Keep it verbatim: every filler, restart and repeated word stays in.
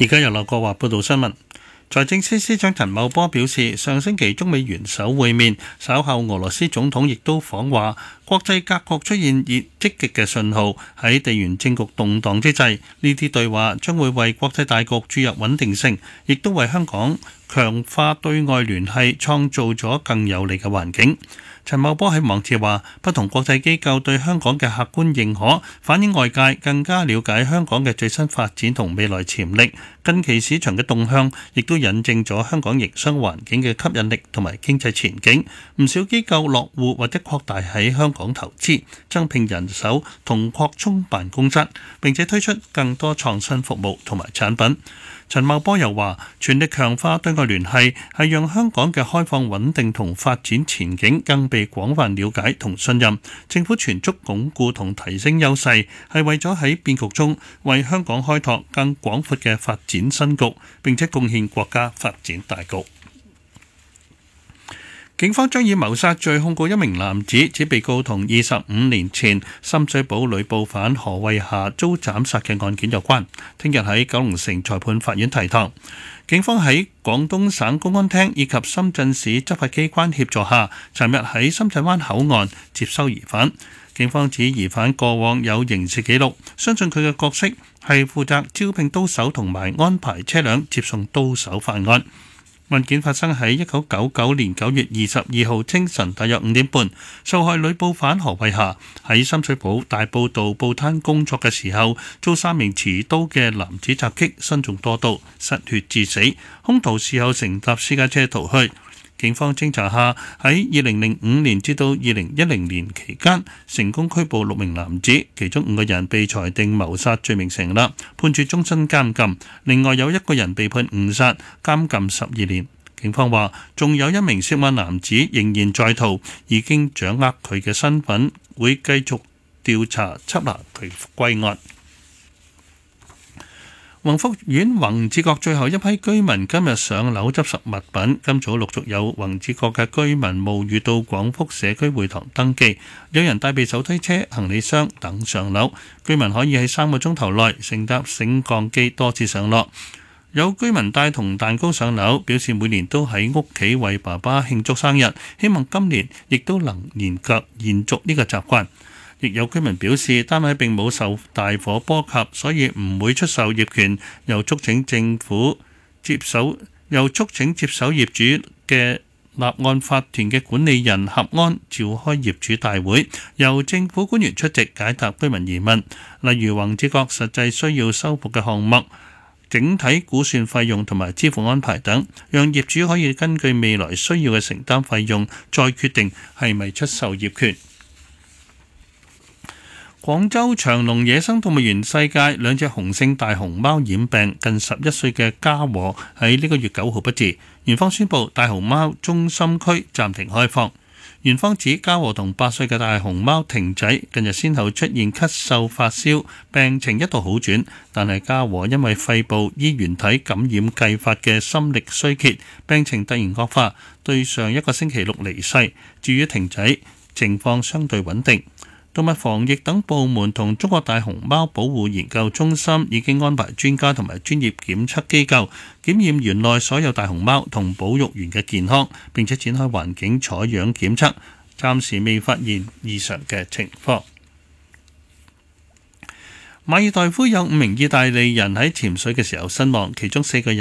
而家由劉國華報道新聞。財政司司長陳茂波表示，上星期中美元首會面，稍後俄羅斯總統亦都訪華，國際格局出現熱積極嘅信號。喺地緣政局動盪之際，呢啲對話將會為國際大局注入穩定性，亦都為香港強化對外聯繫創造咗更有利嘅環境。陳茂波喺網誌話，不同國際機構對香港嘅客觀認可，反映外界更加了解香港嘅最新發展同未來潛力。近期市場嘅動向，亦都引證咗香港營商環境嘅吸引力同埋經濟前景。唔少機構落戶或者擴大喺香港投資，增聘人手同擴充辦公室，並且推出更多創新服務同埋產品。陳茂波又話，全力強化對外聯繫，係讓香港嘅開放穩定同發展前景更被廣泛了解同信任。政府全速鞏固同提升優勢，係為咗喺變局中為香港開拓更廣闊嘅發展新局，並且貢獻國家發展大局。警方將以謀殺罪控告一名男子，指被告同二十五年前深水埗女報販何慧霞遭斬殺嘅案件有關。聽日喺九龍城裁判法院提堂。警方喺廣東省公安廳以及深圳市執法機關協助下，尋日喺深圳灣口岸接收疑犯。警方指疑犯過往有刑事記錄，相信佢嘅角色係負責招聘刀手同埋安排車輛接送刀手犯案。案件發生喺一九九九年九月二十二號清晨大約五點半，受害女報販何慧霞喺深水埗大埔道報攤工作嘅時候，遭三名持刀嘅男子襲擊，身中多刀，失血致死。兇徒事後乘搭私家車逃去。警方偵查下，喺二零零五年至到二零一零年期間，成功拘捕六名男子，其中五個人被裁定謀殺罪名成立，判處終身監禁；另外有一個人被判誤殺，監禁十二年。警方話，仲有一名涉案男子仍然在逃，已經掌握佢嘅身份，會繼續調查緝拿佢歸案。宏福苑宏志閣最後一批居民今日上樓執拾物品，今早陸續有宏志閣嘅居民冒雨到廣福社區會堂登記，有人帶備手推車、行李箱等上樓。居民可以喺三個鐘頭內乘搭升降機多次上落。有居民帶同蛋糕上樓，表示每年都喺屋企為爸爸慶祝生日，希望今年亦都能延續延續呢個習慣。亦有居民表示，單位並冇受大火波及，所以唔會出售業權，又促請政府接手，又促請接手業主嘅立案法團嘅管理人合安召開業主大會，由政府官員出席解答居民疑問，例如宏志閣實際需要修復嘅項目、整體估算費用同埋支付安排等，讓業主可以根據未來需要嘅承擔費用，再決定係咪出售業權。廣州長隆野生動物園世界兩隻雄性大熊貓染病，近十一歲嘅嘉禾喺呢個月九號不治，園方宣布大熊貓中心區暫停開放。園方指嘉禾同八歲嘅大熊貓婷仔近日先後出現咳嗽、發燒，病情一度好轉，但係嘉禾因為肺部衣原體感染繼發嘅心力衰竭，病情突然惡化，對上一個星期六離世。至於婷仔情況相對穩定。動物防疫等部門同中國大熊貓保護研究中心已經安排專家同埋專業檢測機構檢驗園內所有大熊貓同保育員嘅健康，並且展開環境採樣檢測，暫時未發現異常嘅情況。馬爾代夫有五名意大利人喺潛水嘅時候身亡，其中四個人